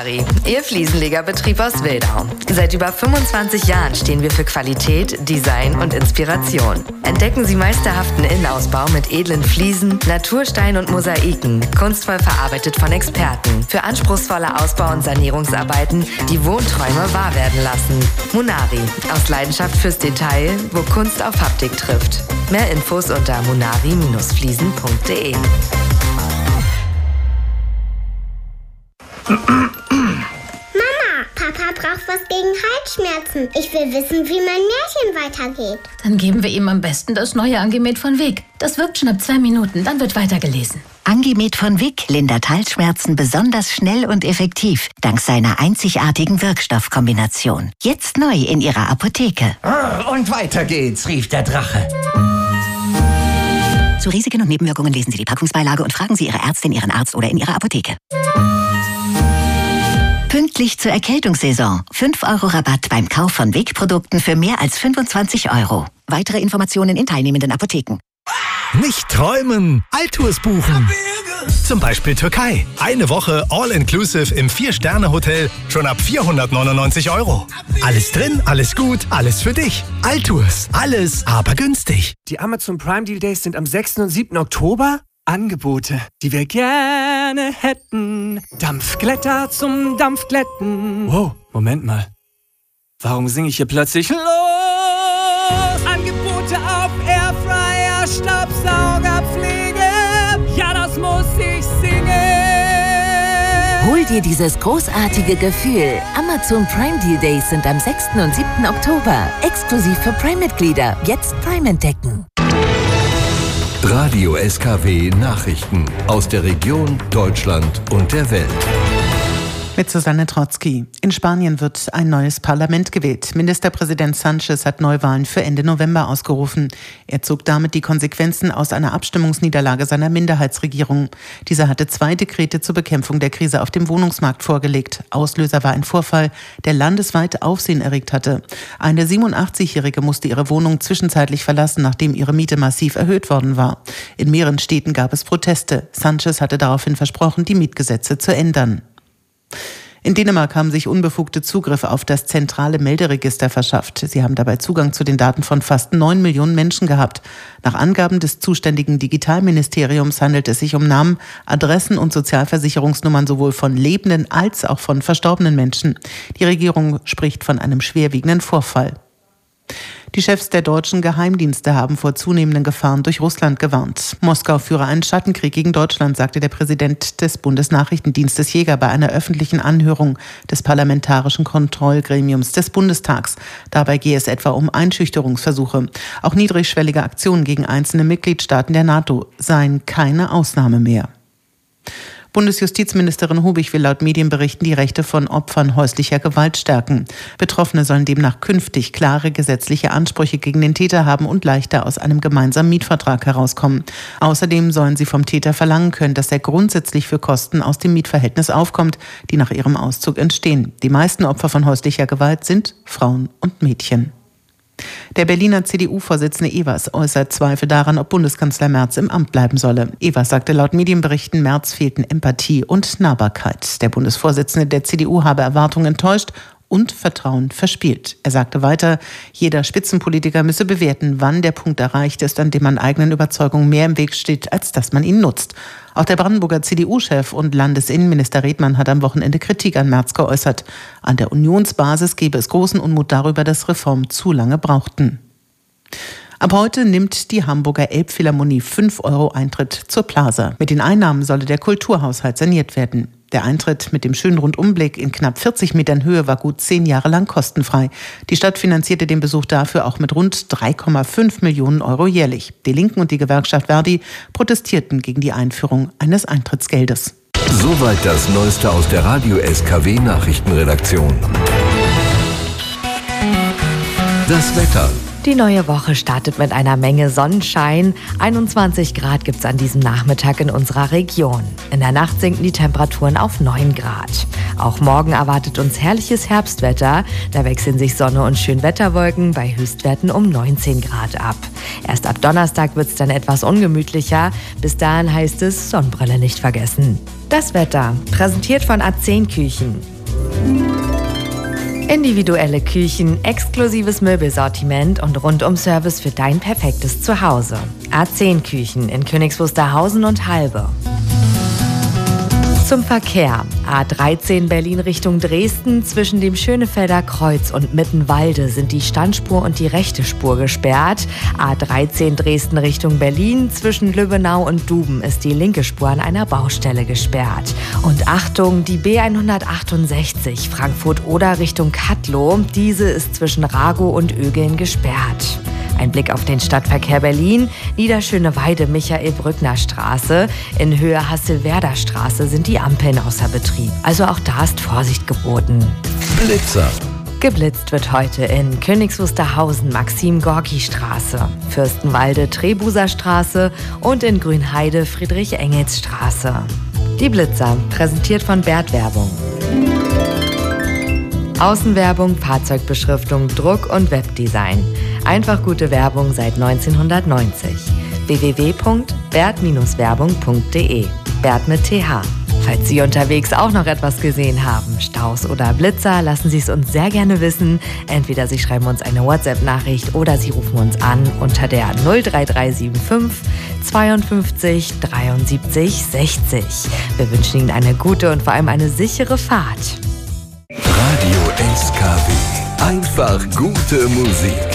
Munari, Ihr Fliesenlegerbetrieb aus Wildau. Seit über 25 Jahren stehen wir für Qualität, Design und Inspiration. Entdecken Sie meisterhaften Innenausbau mit edlen Fliesen, Naturstein und Mosaiken, kunstvoll verarbeitet von Experten. Für anspruchsvolle Ausbau- und Sanierungsarbeiten, die Wohnträume wahr werden lassen. Munari, aus Leidenschaft fürs Detail, wo Kunst auf Haptik trifft. Mehr Infos unter munari-fliesen.de. Mama, Papa braucht was gegen Halsschmerzen. Ich will wissen, wie mein Märchen weitergeht. Dann geben wir ihm am besten das neue Angemet von Vic. Das wirkt schon ab 2 Minuten, dann wird weitergelesen. Angemet von Vic lindert Halsschmerzen besonders schnell und effektiv, dank seiner einzigartigen Wirkstoffkombination. Jetzt neu in Ihrer Apotheke. Und weiter geht's, rief der Drache. Zu Risiken und Nebenwirkungen lesen Sie die Packungsbeilage und fragen Sie Ihre Ärztin, Ihren Arzt oder in Ihrer Apotheke. Pünktlich zur Erkältungssaison. 5 € Rabatt beim Kauf von Vic-Produkten für mehr als 25 €. Weitere Informationen in teilnehmenden Apotheken. Nicht träumen, Altours buchen. Zum Beispiel Türkei. Eine Woche All-Inclusive im 4-Sterne-Hotel schon ab 499 €. Alles drin, alles gut, alles für dich. Altours. Alles, aber günstig. Die Amazon Prime Deal Days sind am 6. und 7. Oktober. Angebote, die wir gerne hätten. Dampfglätter zum Dampfglätten. Wow, Moment mal. Warum singe ich hier plötzlich los? Angebote auf Airfryer, Staubsaugerpflege. Ja, das muss ich singen. Hol dir dieses großartige Gefühl. Amazon Prime Deal Days sind am 6. und 7. Oktober. Exklusiv für Prime-Mitglieder. Jetzt Prime entdecken. Radio SKW Nachrichten aus der Region, Deutschland und der Welt. Mit Susanne Trotzki. In Spanien wird ein neues Parlament gewählt. Ministerpräsident Sánchez hat Neuwahlen für Ende November ausgerufen. Er zog damit die Konsequenzen aus einer Abstimmungsniederlage seiner Minderheitsregierung. Dieser hatte 2 Dekrete zur Bekämpfung der Krise auf dem Wohnungsmarkt vorgelegt. Auslöser war ein Vorfall, der landesweit Aufsehen erregt hatte. Eine 87-Jährige musste ihre Wohnung zwischenzeitlich verlassen, nachdem ihre Miete massiv erhöht worden war. In mehreren Städten gab es Proteste. Sánchez hatte daraufhin versprochen, die Mietgesetze zu ändern. In Dänemark haben sich Unbefugte Zugriff auf das zentrale Melderegister verschafft. Sie haben dabei Zugang zu den Daten von fast 9 Millionen Menschen gehabt. Nach Angaben des zuständigen Digitalministeriums handelt es sich um Namen, Adressen und Sozialversicherungsnummern sowohl von lebenden als auch von verstorbenen Menschen. Die Regierung spricht von einem schwerwiegenden Vorfall. Die Chefs der deutschen Geheimdienste haben vor zunehmenden Gefahren durch Russland gewarnt. Moskau führe einen Schattenkrieg gegen Deutschland, sagte der Präsident des Bundesnachrichtendienstes Jäger bei einer öffentlichen Anhörung des Parlamentarischen Kontrollgremiums des Bundestags. Dabei gehe es etwa um Einschüchterungsversuche. Auch niedrigschwellige Aktionen gegen einzelne Mitgliedstaaten der NATO seien keine Ausnahme mehr. Bundesjustizministerin Hubig will laut Medienberichten die Rechte von Opfern häuslicher Gewalt stärken. Betroffene sollen demnach künftig klare gesetzliche Ansprüche gegen den Täter haben und leichter aus einem gemeinsamen Mietvertrag herauskommen. Außerdem sollen sie vom Täter verlangen können, dass er grundsätzlich für Kosten aus dem Mietverhältnis aufkommt, die nach ihrem Auszug entstehen. Die meisten Opfer von häuslicher Gewalt sind Frauen und Mädchen. Der Berliner CDU-Vorsitzende Evers äußert Zweifel daran, ob Bundeskanzler Merz im Amt bleiben solle. Evers sagte laut Medienberichten, Merz fehlten Empathie und Nahbarkeit. Der Bundesvorsitzende der CDU habe Erwartungen enttäuscht und Vertrauen verspielt. Er sagte weiter, jeder Spitzenpolitiker müsse bewerten, wann der Punkt erreicht ist, an dem man eigenen Überzeugungen mehr im Weg steht, als dass man ihn nutzt. Auch der Brandenburger CDU-Chef und Landesinnenminister Redmann hat am Wochenende Kritik an Merz geäußert. An der Unionsbasis gebe es großen Unmut darüber, dass Reformen zu lange brauchten. Ab heute nimmt die Hamburger Elbphilharmonie 5 € Eintritt zur Plaza. Mit den Einnahmen solle der Kulturhaushalt saniert werden. Der Eintritt mit dem schönen Rundumblick in knapp 40 Metern Höhe war gut 10 Jahre lang kostenfrei. Die Stadt finanzierte den Besuch dafür auch mit rund 3,5 Millionen € jährlich. Die Linken und die Gewerkschaft Verdi protestierten gegen die Einführung eines Eintrittsgeldes. Soweit das Neueste aus der Radio SKW Nachrichtenredaktion. Das Wetter. Die neue Woche startet mit einer Menge Sonnenschein. 21 Grad gibt's an diesem Nachmittag in unserer Region. In der Nacht sinken die Temperaturen auf 9 Grad. Auch morgen erwartet uns herrliches Herbstwetter. Da wechseln sich Sonne und Schönwetterwolken bei Höchstwerten um 19 Grad ab. Erst ab Donnerstag wird's dann etwas ungemütlicher. Bis dahin heißt es Sonnenbrille nicht vergessen. Das Wetter, präsentiert von A10 Küchen. Individuelle Küchen, exklusives Möbelsortiment und Rundum-Service für dein perfektes Zuhause. A10 Küchen in Königs Wusterhausen und Halbe. Zum Verkehr. A13 Berlin Richtung Dresden. Zwischen dem Schönefelder Kreuz und Mittenwalde sind die Standspur und die rechte Spur gesperrt. A13 Dresden Richtung Berlin. Zwischen Lübbenau und Duben ist die linke Spur an einer Baustelle gesperrt. Und Achtung, die B168 Frankfurt-Oder Richtung Kattlow. Diese ist zwischen Ragow und Ögeln gesperrt. Ein Blick auf den Stadtverkehr Berlin. Niederschöneweide Michael-Brückner-Straße. In Höhe Hasselwerder-Straße sind die Ampeln außer Betrieb. Also auch da ist Vorsicht geboten. Blitzer. Geblitzt wird heute in Königs Wusterhausen Maxim-Gorki-Straße, Fürstenwalde Trebuser-Straße und in Grünheide Friedrich-Engels-Straße. Die Blitzer, präsentiert von Bert Werbung. Außenwerbung, Fahrzeugbeschriftung, Druck und Webdesign. Einfach gute Werbung seit 1990. www.bert-werbung.de. Bert mit TH. Falls Sie unterwegs auch noch etwas gesehen haben, Staus oder Blitzer, lassen Sie es uns sehr gerne wissen. Entweder Sie schreiben uns eine WhatsApp-Nachricht oder Sie rufen uns an unter der 03375 52 73 60. Wir wünschen Ihnen eine gute und vor allem eine sichere Fahrt. Radio SKW. Einfach gute Musik.